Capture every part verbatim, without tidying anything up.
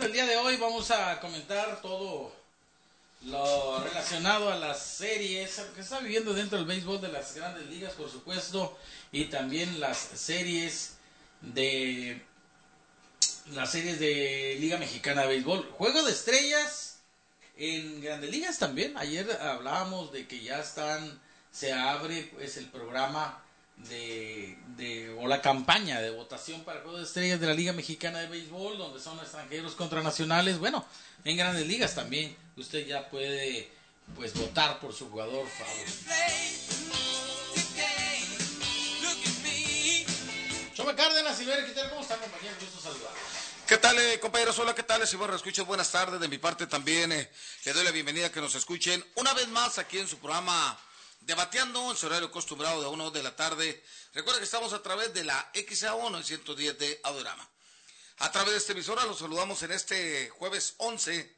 Bueno, el día de hoy vamos a comentar todo lo relacionado a las series, lo que está viviendo dentro del béisbol de las grandes ligas, por supuesto, y también las series de las series de Liga Mexicana de Béisbol. Juego de estrellas en grandes ligas también. Ayer hablábamos de que ya están, se abre pues el programa de, de o la campaña de votación para Juego de Estrellas de la Liga Mexicana de Béisbol, donde son extranjeros contra nacionales. Bueno, en grandes ligas también usted ya puede pues votar por su jugador favorito. Chome Cárdenas y Ver Quintero, ¿cómo están, compañeros? Gusto saludarlos. ¿Qué tal, eh, compañeros? Hola, ¿qué tal? Si vos escuchas, buenas tardes. De mi parte también eh, le doy la bienvenida a que nos escuchen una vez más aquí en su programa Debateando, en su horario acostumbrado de una de la tarde. Recuerda que estamos a través de la X A O novecientos diez de Adorama. A través de esta emisora los saludamos en este jueves once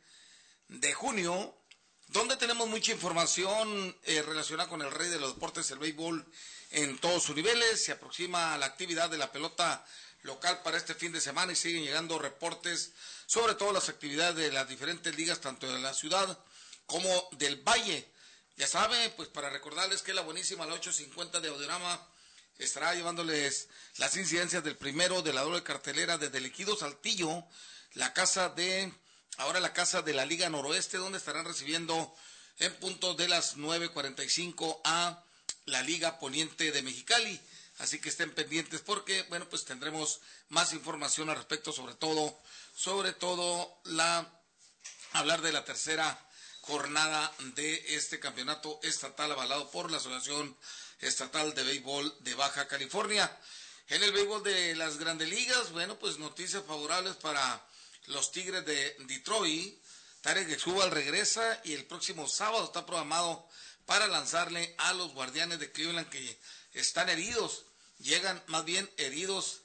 de junio, donde tenemos mucha información eh, relacionada con el rey de los deportes, el béisbol, en todos sus niveles. Se aproxima la actividad de la pelota local para este fin de semana y siguen llegando reportes sobre todo las actividades de las diferentes ligas, tanto de la ciudad como del valle. Ya saben, pues para recordarles que la buenísima, la ocho cincuenta de Audiorama, estará llevándoles las incidencias del primero de la doble cartelera desde el Ejido Saltillo, la casa de, ahora la casa de la Liga Noroeste, donde estarán recibiendo en punto de las nueve cuarenta y cinco a la Liga Poniente de Mexicali. Así que estén pendientes porque, bueno, pues tendremos más información al respecto, sobre todo, sobre todo la, hablar de la tercera jornada de este campeonato estatal avalado por la Asociación Estatal de Béisbol de Baja California. En el béisbol de las grandes ligas, bueno, pues noticias favorables para los Tigres de Detroit. Tarek Escobar regresa y el próximo sábado está programado para lanzarle a los Guardianes de Cleveland, que están heridos, llegan más bien heridos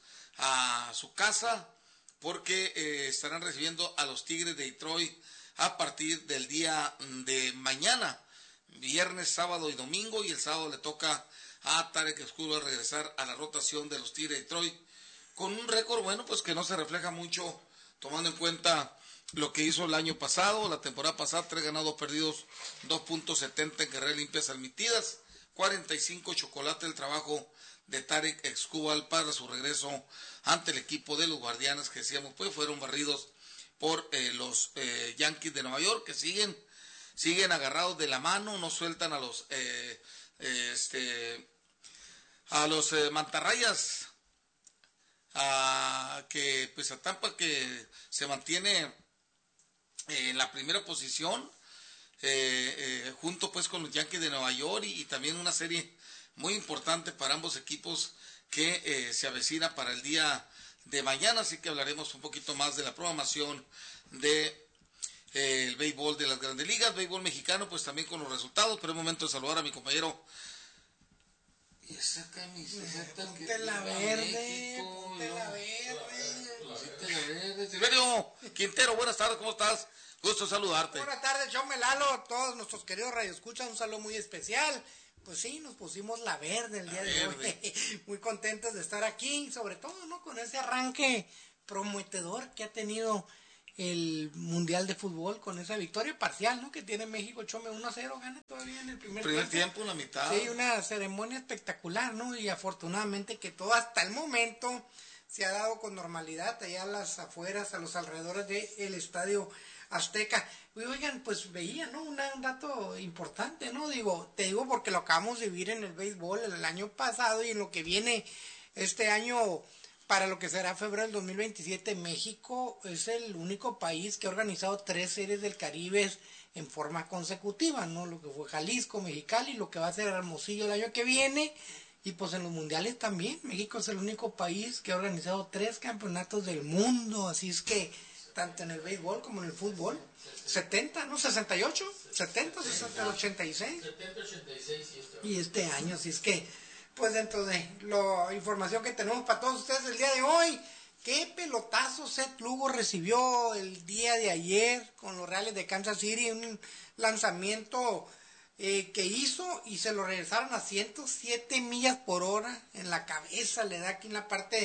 a su casa porque eh, estarán recibiendo a los Tigres de Detroit a partir del día de mañana, viernes, sábado y domingo, y el sábado le toca a Tarek Escobar regresar a la rotación de los Tigres de Detroit, con un récord, bueno, pues que no se refleja mucho, tomando en cuenta lo que hizo el año pasado, la temporada pasada, tres ganados, dos perdidos, dos punto setenta en carreras limpias admitidas, cuarenta y cinco chocolate el trabajo de Tarek Escobar para su regreso ante el equipo de los Guardianes, que decíamos, pues fueron barridos por eh, los eh, Yankees de Nueva York, que siguen, siguen agarrados de la mano, no sueltan a los eh, eh, este, a los eh, mantarrayas, a, que pues a Tampa, que se mantiene en la primera posición, eh, eh, junto pues con los Yankees de Nueva York, y, y también una serie muy importante para ambos equipos que eh, se avecina para el día de mañana. Así que hablaremos un poquito más de la programación de eh, el béisbol de las grandes ligas, béisbol mexicano, pues también con los resultados. Pero es momento de saludar a mi compañero. Y esa camiseta, ponte que la viva verde, México, ponte ¿no? la verde. Ponte la verde. Silverio Quintero, buenas tardes, ¿cómo estás? Gusto saludarte. Buenas tardes, Chome Lalo, todos nuestros queridos radioescuchas, un saludo muy especial. Pues sí, nos pusimos la verde el día de hoy. Muy contentos de estar aquí, sobre todo, ¿no? Con ese arranque prometedor que ha tenido el Mundial de Fútbol, con esa victoria parcial, ¿no? Que tiene México, Chome, uno a cero, gana todavía en el primer, Primer tiempo. tiempo, la mitad. Sí, una ceremonia espectacular, ¿no? Y afortunadamente que todo hasta el momento se ha dado con normalidad allá a las afueras, a los alrededores del Estadio Azteca. Y oigan, pues veía, ¿no? Una, un dato importante, ¿no? Digo, te digo porque lo acabamos de vivir en el béisbol el año pasado y en lo que viene este año, para lo que será febrero del dos mil veintisiete, México es el único país que ha organizado tres series del Caribe en forma consecutiva, ¿no? Lo que fue Jalisco, Mexicali, lo que va a ser Hermosillo el año que viene. Y pues en los mundiales también, México es el único país que ha organizado tres campeonatos del mundo, así es que tanto en el béisbol como en el fútbol, setenta, ¿no? sesenta y ocho, setenta, sesenta, ochenta y seis. setenta, ochenta y seis y este. Y este año, así es que, pues dentro de la información que tenemos para todos ustedes el día de hoy, qué pelotazo Seth Lugo recibió el día de ayer con los Reales de Kansas City, un lanzamiento Eh, que hizo y se lo regresaron a ciento siete millas por hora en la cabeza, le da aquí en la parte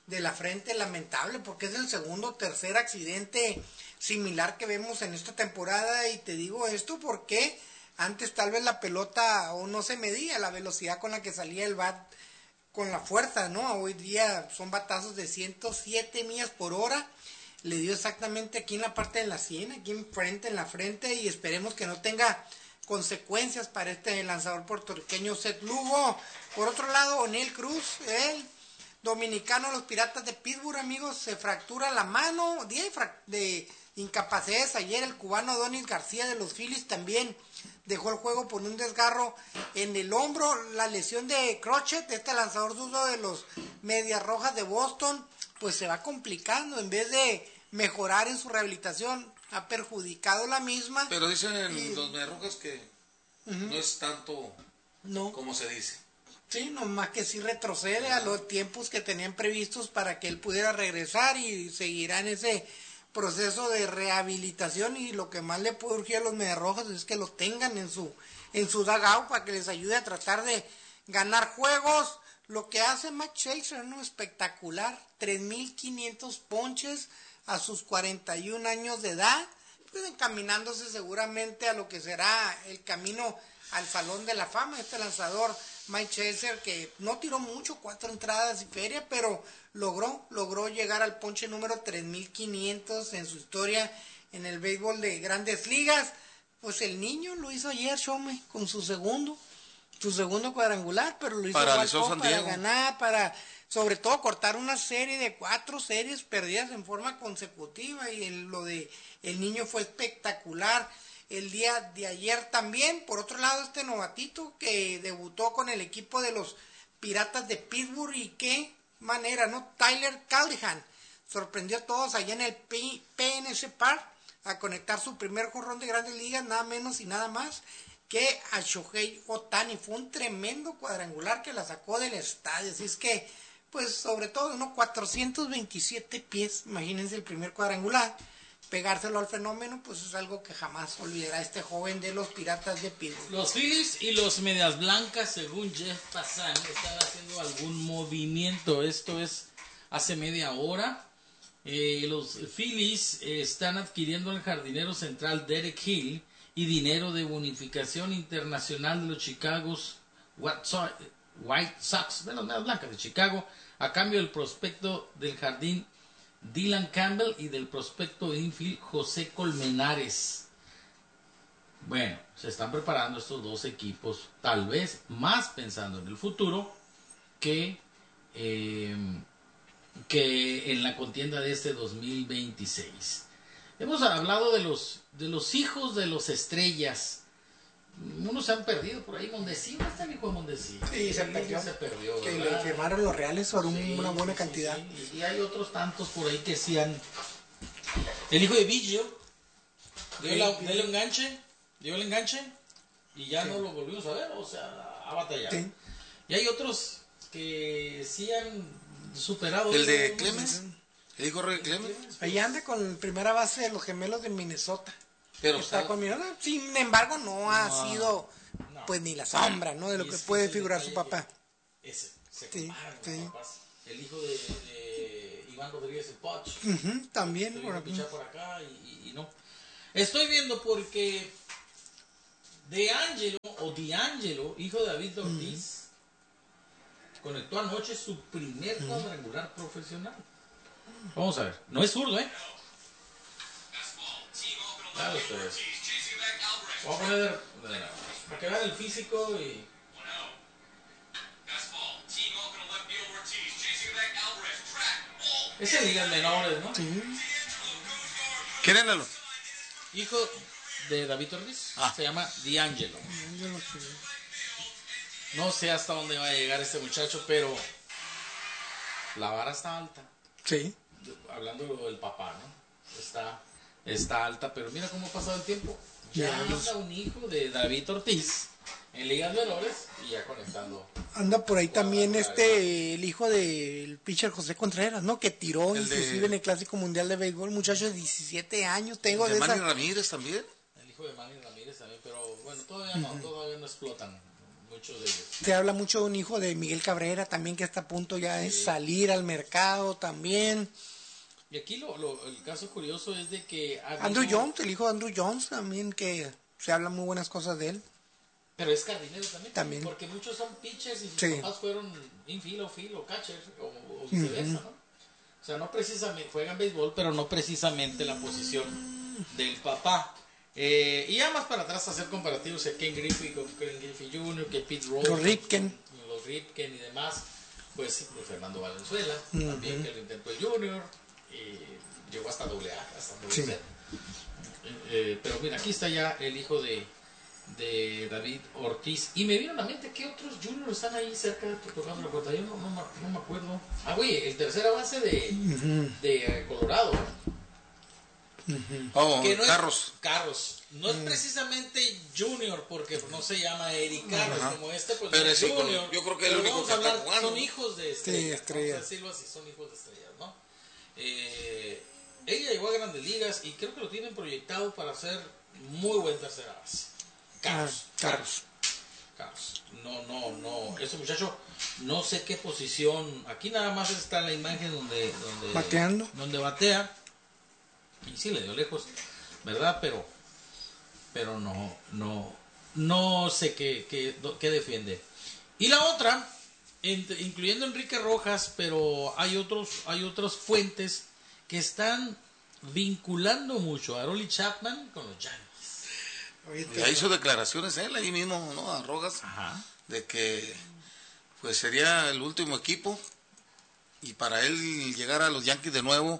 de la frente, lamentable, porque es el segundo o tercer accidente similar que vemos en esta temporada. Y te digo esto porque antes tal vez la pelota o no se medía la velocidad con la que salía el bat con la fuerza, ¿no? Hoy día son batazos de ciento siete millas por hora. Le dio exactamente aquí en la parte de la sien, aquí enfrente, en la frente, y esperemos que no tenga consecuencias para este lanzador puertorriqueño Seth Lugo. Por otro lado, Oneil Cruz, el dominicano de los Piratas de Pittsburgh, amigos, se fractura la mano, día de incapacidades ayer. El cubano Donis García de los Phillies también dejó el juego por un desgarro en el hombro. La lesión de Crochet, este lanzador zurdo de los Medias Rojas de Boston, pues se va complicando, en vez de mejorar en su rehabilitación, ha perjudicado la misma. Pero dicen y, los Medias Rojas que uh-huh. no es tanto no. como se dice. Sí, nomás que sí retrocede uh-huh. a los tiempos que tenían previstos para que él pudiera regresar, y seguirá en ese proceso de rehabilitación. Y lo que más le puede urgir a los Medias Rojas es que lo tengan en su en su dugout para que les ayude a tratar de ganar juegos. Lo que hace Max Scherzer, ¿no? Espectacular, tres mil quinientos ponches a sus cuarenta y un años de edad, pues encaminándose seguramente a lo que será el camino al Salón de la Fama. Este lanzador Mike Scherzer, que no tiró mucho, cuatro entradas y feria, pero logró, logró llegar al ponche número tres mil quinientos en su historia en el béisbol de Grandes Ligas. Pues el niño lo hizo ayer, Shome, con su segundo, su segundo cuadrangular, pero lo hizo Paralizó para ganar, para sobre todo cortar una serie de cuatro series perdidas en forma consecutiva. Y el, lo de el niño fue espectacular el día de ayer también. Por otro lado, este novatito que debutó con el equipo de los Piratas de Pittsburgh, y qué manera, ¿no? Tyler Callihan sorprendió a todos allá en el P N C Park a conectar su primer jonrón de Grandes Ligas, nada menos y nada más que a Shohei Ohtani. Fue un tremendo cuadrangular que la sacó del estadio. Así es que, pues sobre todo, ¿no? cuatrocientos veintisiete pies, imagínense el primer cuadrangular. Pegárselo al fenómeno, pues es algo que jamás olvidará este joven de los Piratas de Pittsburgh. Los Phillies y los Medias Blancas, según Jeff Passan, están haciendo algún movimiento. Esto es hace media hora. Eh, los Phillies eh, están adquiriendo al jardinero central Derek Hill y dinero de bonificación internacional de los Chicago White Sox, de las Medias Blancas de Chicago, a cambio del prospecto del jardín Dylan Campbell y del prospecto de infield José Colmenares. Bueno, se están preparando estos dos equipos, tal vez más pensando en el futuro que, eh, que en la contienda de este dos mil veintiséis. Hemos hablado de los de los hijos de los estrellas. Unos se han perdido por ahí. Mondesi, ¿no está el hijo de Mondesi? Sí, se perdió. Se perdió, que le firmaron los Reales por un, sí, una buena sí, cantidad. Sí, sí. Y hay otros tantos por ahí que sí han... El hijo de Biggio dio, la, dio el enganche, dio el enganche y ya sí. no lo volvimos a ver, o sea, ha batallado. Sí. Y hay otros que sí han superado. El de Clemens. ¿El hijo de Clemens? Ahí anda con primera base de los Gemelos de Minnesota. Pero está está... con Minnesota. Sin embargo, no, no ha sido no. pues ni la sombra, ¿no? De lo que puede figurar su papá. Ese, se sí, sí. El hijo de, de Iván Rodríguez el Poch. Uh-huh, también por aquí. por acá y, y, y no. Estoy viendo porque DeAngelo o D'Angelo, hijo de David Ortiz, uh-huh. conectó anoche su primer uh-huh. cuadrangular profesional. Vamos a ver, no es zurdo, ¿eh? Claro, ustedes. Vamos a poner para que vean el físico y... Es en ligas menores, ¿no? Sí. ¿Quién es el hijo de David Ortiz? Ah. Se llama D'Angelo. No sé hasta dónde va a llegar este muchacho, pero la vara está alta. Sí. Hablando del papá, ¿no? Está, está alta, pero mira cómo ha pasado el tiempo. Ya yeah. anda un hijo de David Ortiz en ligas menores y ya conectando. Anda por ahí también este, el hijo del pitcher José Contreras, ¿no? Que tiró el inclusive de... en el Clásico Mundial de Béisbol, muchacho de diecisiete años. Tengo ¿De de Manny esa... Ramírez también? El hijo de Manny Ramírez también, pero bueno, todavía no, uh-huh. todavía no explotan. muchos de ellos. Se habla mucho de un hijo de Miguel Cabrera también que está a punto ya de Sí. salir al mercado también. Y aquí lo, lo, el caso curioso es de que... ha habido- Andrew Jones, el hijo de Andrew Jones también, que se habla muy buenas cosas de él. Pero es jardinero también. También. Porque muchos son pitchers y sus Sí. papás fueron infield o field o catcher o, o viceversa, ¿no? O sea, no precisamente, juegan béisbol, pero no precisamente la posición del papá. Eh, y ya más para atrás hacer comparativos a Ken Griffey con Ken Griffey junior, que Pete Rose, Los Ripken. los Ripken y demás. Pues sí, pues Fernando Valenzuela, también que lo intentó el junior y llegó hasta doble A, hasta doble Sí. C. Eh, eh, pero mira, aquí está ya el hijo de, de David Ortiz. Y me vino a la mente que otros juniors están ahí cerca tocando la puerta. Yo no, no, me- no me acuerdo. Ah, güey, el tercera base de, de eh, Colorado. Oh, Que no Carros. Es, Carros. No es precisamente junior, porque no se llama Eric Carros Ajá. como este, pues Pero no es es hijo- junior. yo creo que es el Pero único vamos que a está hablar, jugando. son hijos de estrellas. estrellas. Vamos a decirlo así, son hijos de estrellas, ¿no? Eh, ella llegó a Grandes Ligas y creo que lo tienen proyectado para hacer muy buen tercera base. Carlos. Ah, Carlos. Carlos. No, no, no. Ese muchacho, no sé qué posición. Aquí nada más está la imagen donde, donde Bateando. Donde batea. Y sí le dio lejos, ¿verdad? Pero, pero no, no, no sé qué, qué, qué defiende. Y la otra, entre- incluyendo Enrique Rojas, pero hay otros, hay otras fuentes que están vinculando mucho a Aroldis Chapman con los Yankees. Oíste, Ya hizo declaraciones él ahí mismo, ¿no? A Rojas, Ajá. de que pues sería el último equipo y para él llegar a los Yankees de nuevo,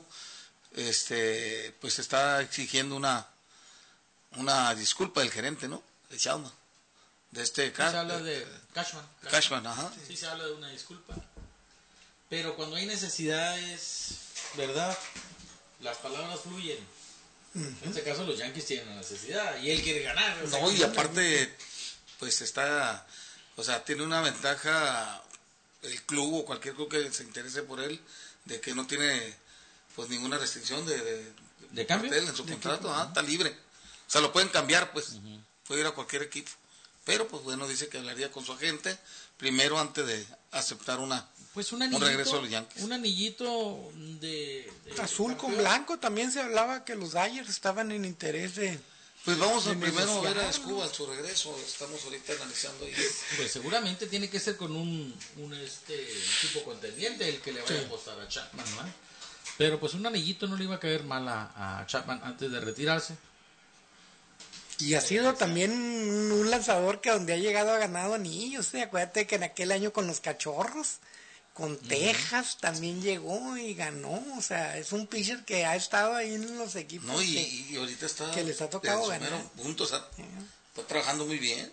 este, pues está exigiendo una una disculpa del gerente, ¿no? De Chapman, de este Sí, Ca- se habla de Cashman. Cashman, ajá. Sí, se habla de una disculpa. Pero cuando hay necesidades, ¿verdad? Las palabras fluyen. En este caso los Yankees tienen una necesidad y él quiere ganar. o sea, No, y que- aparte, pues está, o sea, tiene una ventaja el club o cualquier club que se interese por él, de que no tiene pues ninguna restricción de, de, ¿De cambio? parte de él en su contrato, ah, está libre. O sea, lo pueden cambiar, pues, puede ir a cualquier equipo. Pero, pues bueno, dice que hablaría con su agente primero antes de aceptar una Pues un un anillito, regreso a los Yankees. un anillito de, de azul con campeón. blanco también se hablaba que los Dodgers estaban en interés de... Pues vamos a de primero a ver a negociar, Escobar en su regreso. Estamos ahorita analizando ahí. Pues seguramente tiene que ser con un, un este tipo contendiente el que le vaya a apostar a Chapman, ¿no? Pero pues un anillito no le iba a caer mal a, a Chapman antes de retirarse. Y ha sido también un un lanzador que donde ha llegado ha ganado anillos. ¿eh? Acuérdate que en aquel año con los Cachorros, con Texas también llegó y ganó. O sea, es un pitcher que ha estado ahí en los equipos. No, y, que- y ahorita está que les ha tocado en su ganar. mero punto, o sea, está trabajando muy bien.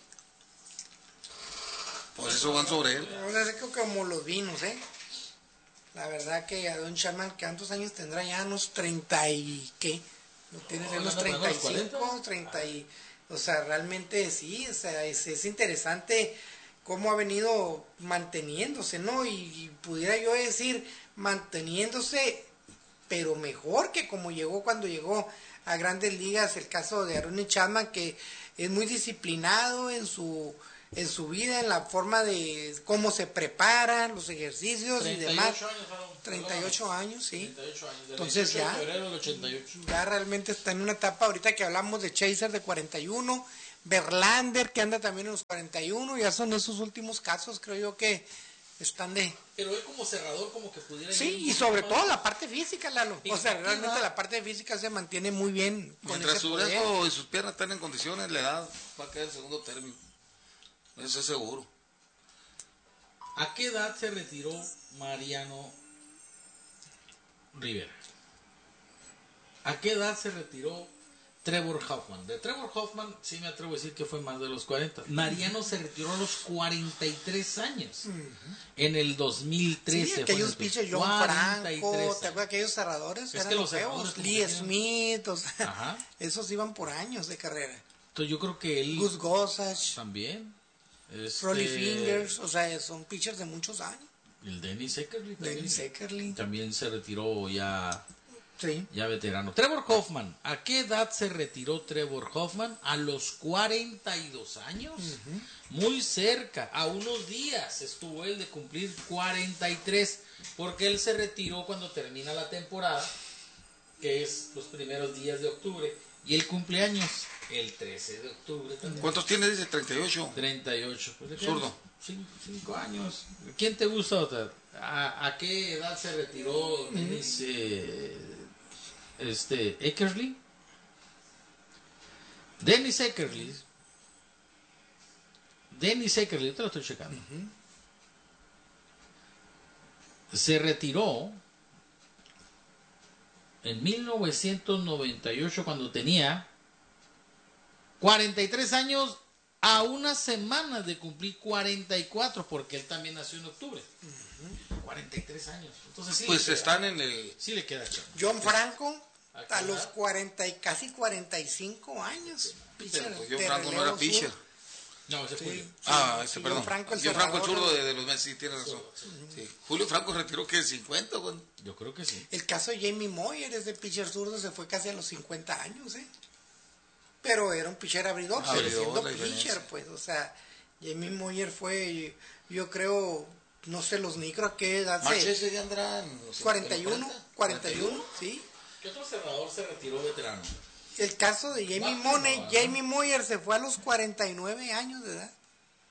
Por eso van sobre él. Ahora sí que como los vinos, ¿eh? La verdad que a Don Chapman, ¿cuántos años tendrá ya? Unos treinta y qué. ¿No tienes No, unos anda pegando treinta y los cinco, cuarenta. treinta y... O sea, realmente sí, o sea, es, es interesante cómo ha venido manteniéndose, ¿no? Y, y pudiera yo decir, manteniéndose, pero mejor que como llegó cuando llegó a Grandes Ligas, el caso de Aroldis Chapman, que es muy disciplinado en su en su vida, en la forma de cómo se prepara, los ejercicios y demás. treinta y ocho años, Aaron, treinta y ocho años, sí. treinta y ocho años. del Entonces veintiocho ya. de febrero del ochenta y ocho. Ya realmente está en una etapa, ahorita que hablamos de Chaser de cuarenta y uno, Verlander que anda también en los cuarenta y uno, ya son esos últimos casos, creo yo que están de... Pero él como cerrador como que pudiera... Sí, ir y un sobre poco todo más. la parte física, Lalo. O sea, realmente la parte física se mantiene muy bien con Mientras ese su poder. brazo y sus piernas están en condiciones, la edad va a quedar en segundo término. Eso es seguro. ¿A qué edad se retiró Mariano Rivera? ¿A qué edad se retiró Trevor Hoffman? De Trevor Hoffman sí me atrevo a decir que fue más de los cuarenta. Mariano se retiró a los cuarenta y tres años. En el dos mil trece. Sí, aquellos fue pitchers, entonces, John cuarenta y Franco, tres ¿te acuerdas? Aquellos cerradores Es eran que los feos, cerradores como Lee que tenían- Smith, o sea, Ajá. esos iban por años de carrera. Entonces yo creo que él Gus Gossage, también. Este, Rolly Fingers, o sea, son pitchers de muchos años. El Dennis Eckersley también. Dennis Eckersley. También se retiró ya Sí. Ya veterano. Trevor Hoffman. ¿A qué edad se retiró Trevor Hoffman? A los cuarenta y dos años. Uh-huh. Muy cerca. A unos días estuvo él de cumplir cuarenta y tres. Porque él se retiró cuando termina la temporada, que es los primeros días de octubre. Y el cumpleaños el trece de octubre también. ¿Cuántos tiene? Dice treinta y ocho. treinta y ocho. Pues, zurdo. Cinco, cinco años. ¿Quién te gusta otra? ¿A, ¿A qué edad se retiró Dennis eh, este, Eckersley? Dennis Eckersley. Dennis Eckersley, yo te lo estoy checando. Uh-huh. Se retiró en mil novecientos noventa y ocho cuando tenía cuarenta y tres años, a una semana de cumplir cuarenta y cuatro, porque él también nació en octubre. Uh-huh. cuarenta y tres años. Entonces sí pues están en el... Sí le queda chaval. John Franco, a, a los cuarenta y casi cuarenta y cinco años. Pitcher, pues John Franco no era pitcher. No, ese sí, Julio. Sí, ah, ese, sí, perdón. John Franco, el John Franco, el zurdo de, de los Mets, sí, tiene razón. Sí, sí. Sí. Julio Franco retiró que cincuenta, güey. Yo creo que sí. El caso de Jamie Moyer, ese pitcher zurdo, se fue casi a los cincuenta años, ¿eh? Pero era un pitcher abridor, ah, siendo pitcher, pues, o sea, Jamie Moyer fue, yo creo, no sé, los Negros, ¿a qué edad? Marchese ya andarán cuarenta y uno, cuarenta y uno, sí. ¿Qué otro cerrador se retiró veterano? El caso de Jamie Moyer, Jamie Moyer se fue a los cuarenta y nueve años de edad.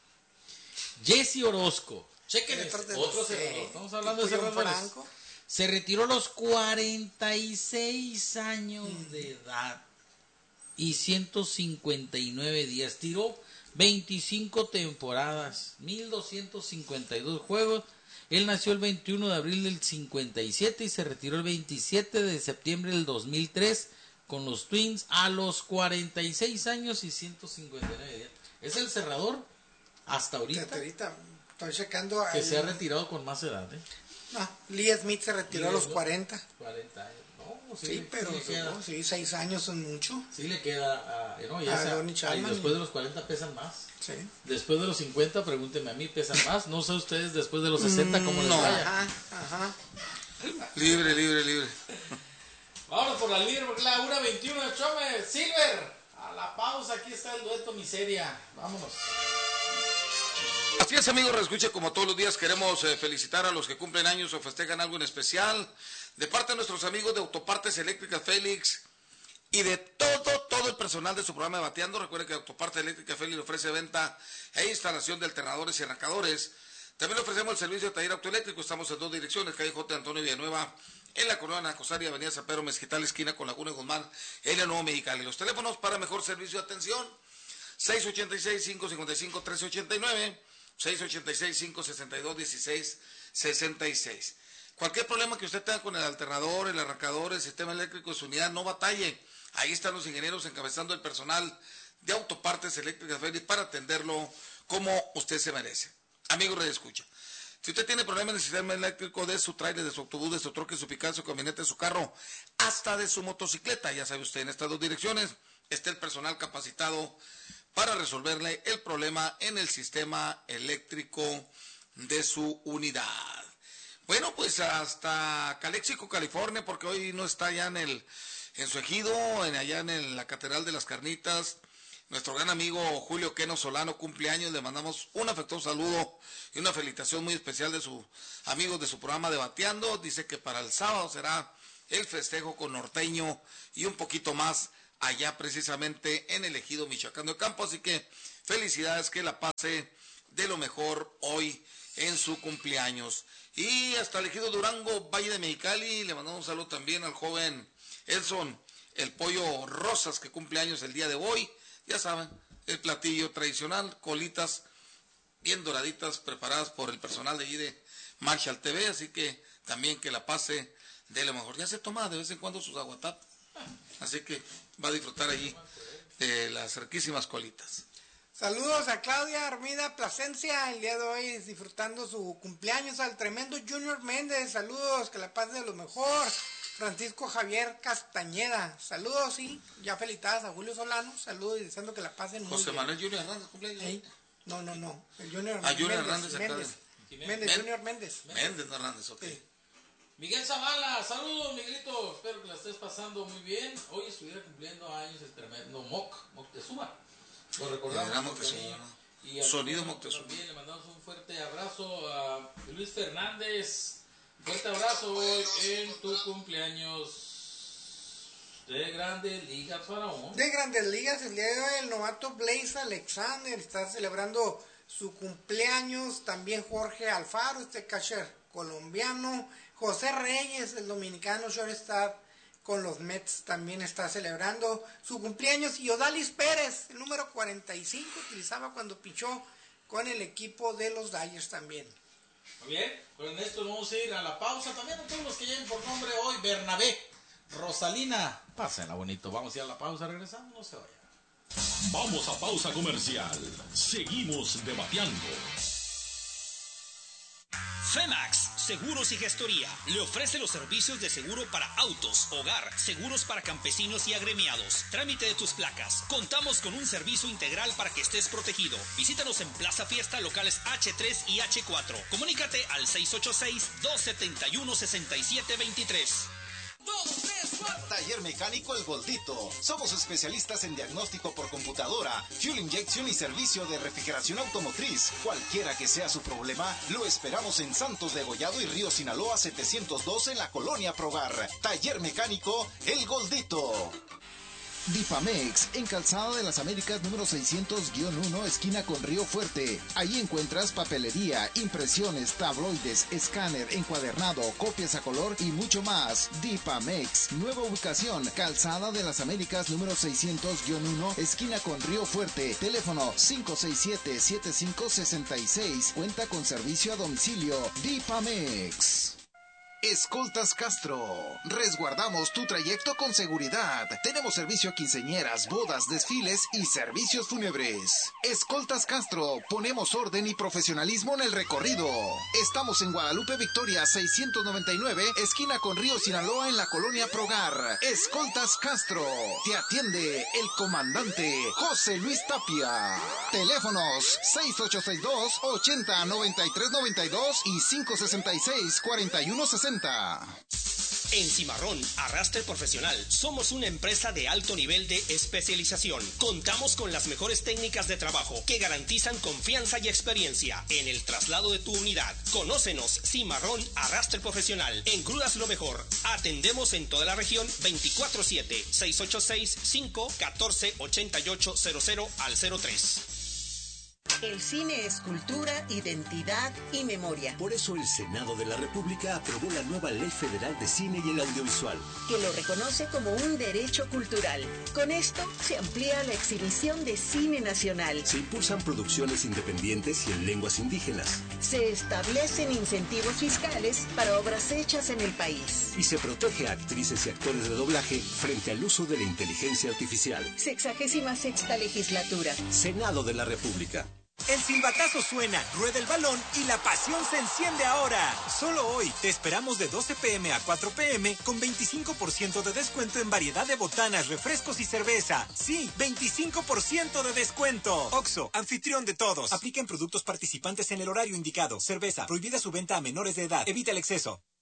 Jesse Orozco, chequen este, otro cerrador, estamos hablando de cerradores. Franco. Se retiró a los cuarenta y seis años mm. de edad y ciento cincuenta y nueve días. Tiró veinticinco temporadas, mil doscientos cincuenta y dos juegos. Él nació el veintiuno de abril del cincuenta y siete y se retiró el veintisiete de septiembre del dos mil tres con los Twins a los cuarenta y seis años y ciento cincuenta y nueve días. Es el cerrador hasta ahorita, hasta ahorita estoy checando que al... se ha retirado con más edad, ¿eh? No, Lee Smith se retiró Lee a los cuarenta. cuarenta años. No, sí, sí, pero sí, no, sí, seis años son mucho. Sí le queda a, no, ya a sea, Ronnie Chapman. Después de los cuarenta pesan más. Sí. Después de los cincuenta, pregúntenme a mí, pesan más. No sé ustedes después de los sesenta cómo les no. vaya. Ajá, ajá. Libre, libre, libre. Vámonos por la libre, porque la una veintiuno de Chome. Silver, a la pausa, aquí está el dueto miseria. Vámonos. Así es, amigos, reescuche, como todos los días queremos eh, felicitar a los que cumplen años o festejan algo en especial, de parte de nuestros amigos de Autopartes Eléctricas Félix y de todo, todo el personal de su programa de Bateando. Recuerde que Autopartes Eléctricas Félix le ofrece venta e instalación de alternadores y arrancadores. También le ofrecemos el servicio de taller autoeléctrico. Estamos en dos direcciones, calle J. Antonio Villanueva, en la colonia Nacosari, avenida San Pedro Mezquital, esquina con Laguna de Guzmán, en el Nuevo Mexicali. Los teléfonos para mejor servicio de atención, seis ocho seis, cinco cinco cinco, tres ocho nueve, seis ocho seis, cinco seis dos, uno seis seis seis. Cualquier problema que usted tenga con el alternador, el arrancador, el sistema eléctrico de su unidad, no batalle. Ahí están los ingenieros encabezando el personal de Autopartes Eléctricas Félix para atenderlo como usted se merece. Amigo Radio Escucha, si usted tiene problemas en el sistema eléctrico de su trailer, de su autobús, de su troque, de su pickup, de su camioneta, de su carro, hasta de su motocicleta, ya sabe usted, en estas dos direcciones está el personal capacitado para resolverle el problema en el sistema eléctrico de su unidad. Bueno, pues hasta Calexico, California, porque hoy no está allá en el en su ejido, en, allá en el, la Catedral de las Carnitas. Nuestro gran amigo Julio Queno Solano cumpleaños, le mandamos un afectuoso saludo y una felicitación muy especial de sus amigos de su programa de Bateando. Dice que para el sábado será el festejo con norteño y un poquito más allá precisamente en el ejido Michoacán de Campo, así que felicidades, que la pase de lo mejor hoy en su cumpleaños. Y hasta el ejido Durango, Valle de Mexicali, le mandamos un saludo también al joven Elson, el Pollo Rosas, que cumple años el día de hoy. Ya saben, el platillo tradicional, colitas bien doraditas, preparadas por el personal de allí de Marshall T V, así que también que la pase de lo mejor. Ya se toma de vez en cuando sus aguatap, así que va a disfrutar allí de las riquísimas colitas. Saludos a Claudia Armida Plasencia, el día de hoy disfrutando su cumpleaños, al tremendo Junior Méndez, saludos, que la pase de lo mejor. Francisco Javier Castañeda, saludos, sí, ya felicitadas a Julio Solano, saludos y deseando que la pasen muy José bien. Manuel Junior Hernández, cumpleaños. ¿Eh? No, no, no, el Junior, ah, Junior Méndez, Hernández, Méndez, acá. Méndez, Méndez, Junior Méndez. Méndez Hernández, ok. Sí. Miguel Zavala, saludos Miguelito, espero que la estés pasando muy bien. Hoy estuviera cumpliendo años el tremendo Moc, Moctezuma. Lo recordamos. Era Moctezuma, ¿no? Y Sonido Moctezuma. También le mandamos un fuerte abrazo a Luis Fernández. Fuerte abrazo hoy en tu cumpleaños de Grandes Ligas, Faraón. De Grandes Ligas, el día de hoy el novato Blaze Alexander está celebrando su cumpleaños. También Jorge Alfaro, este catcher colombiano. José Reyes, el dominicano shortstop con los Mets, también está celebrando su cumpleaños. Y Odalis Pérez, el número cuarenta y cinco, utilizaba cuando pichó con el equipo de los Dodgers también. Muy bien, con esto vamos a ir a la pausa. También a todos los que lleven por nombre hoy, Bernabé, Rosalina, pásenla bonito. Vamos a ir a la pausa, regresamos, no se vayan. Vamos a pausa comercial. Seguimos debatiendo. Femax Seguros y Gestoría le ofrece los servicios de seguro para autos, hogar, seguros para campesinos y agremiados, trámite de tus placas. Contamos con un servicio integral para que estés protegido. Visítanos en Plaza Fiesta, locales hache tres y hache cuatro. Comunícate al seis ocho seis, dos siete uno, seis siete dos tres. Taller Mecánico El Goldito. Somos especialistas en diagnóstico por computadora, fuel injection y servicio de refrigeración automotriz. Cualquiera que sea su problema, lo esperamos en Santos de Gollado y Río Sinaloa setecientos dos en la Colonia Progar. Taller Mecánico El Goldito. Dipamex, en Calzada de las Américas número seiscientos uno, esquina con Río Fuerte. Ahí encuentras papelería, impresiones, tabloides, escáner, encuadernado, copias a color y mucho más. Dipamex, nueva ubicación, Calzada de las Américas número seiscientos uno, esquina con Río Fuerte. Teléfono cinco seis siete, siete cinco seis seis. Cuenta con servicio a domicilio. Dipamex. Escoltas Castro. Resguardamos tu trayecto con seguridad. Tenemos servicio a quinceañeras, bodas, desfiles y servicios fúnebres. Escoltas Castro. Ponemos orden y profesionalismo en el recorrido. Estamos en Guadalupe Victoria seiscientos noventa y nueve, esquina con Río Sinaloa en la Colonia Progar. Escoltas Castro. Te atiende el comandante José Luis Tapia. Teléfonos seis ocho seis dos, ochenta, noventa y tres noventa y dos y cinco sesenta y seis, cuarenta y uno sesenta. En Cimarrón Arrastre Profesional somos una empresa de alto nivel de especialización. Contamos con las mejores técnicas de trabajo que garantizan confianza y experiencia en el traslado de tu unidad. Conócenos, Cimarrón Arrastre Profesional. En Crudas lo mejor. Atendemos en toda la región veinticuatro siete, seis ocho seis, cinco uno cuatro, ocho ocho cero cero al cero tres. El cine es cultura, identidad y memoria. Por eso el Senado de la República aprobó la nueva Ley Federal de Cine y el Audiovisual, que lo reconoce como un derecho cultural. Con esto se amplía la exhibición de cine nacional. Se impulsan producciones independientes y en lenguas indígenas. Se establecen incentivos fiscales para obras hechas en el país. Y se protege a actrices y actores de doblaje frente al uso de la inteligencia artificial. Sexagésima sexta legislatura. Senado de la República. El silbatazo suena, rueda el balón y la pasión se enciende ahora. Solo hoy te esperamos de doce pe eme a cuatro pe eme con veinticinco por ciento de descuento en variedad de botanas, refrescos y cerveza. Sí, veinticinco por ciento de descuento. Oxxo, anfitrión de todos. Aplica en productos participantes en el horario indicado. Cerveza, prohibida su venta a menores de edad. Evita el exceso.